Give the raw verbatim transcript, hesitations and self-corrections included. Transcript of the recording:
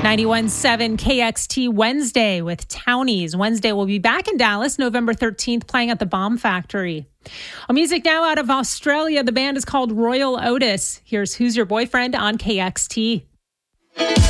ninety-one point seven K X T Wednesday with Townies. Wednesday will be back in Dallas November thirteenth playing at the Bomb Factory. On music now out of Australia, the band is called Royal Otis. Here's Who's Your Boyfriend on K X T.